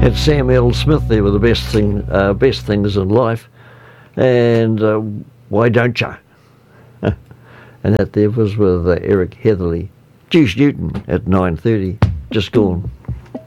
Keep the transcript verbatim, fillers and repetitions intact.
Had Sam L. Smith there with the best thing, uh, best things in life, and uh, Why Don't Ya? And that there was with uh, Eric Heatherly. Juice Newton at nine thirty, just gone.